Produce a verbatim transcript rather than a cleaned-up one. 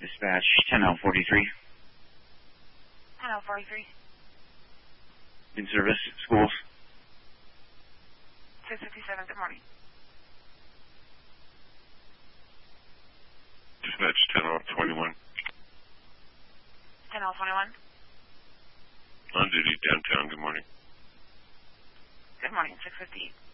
Dispatch, ten L forty-three. ten L forty-three. In service, schools. six fifty-seven, good morning. Dispatch, ten L twenty-one. ten L twenty-one. On duty, downtown, good morning. Good morning, six fifty.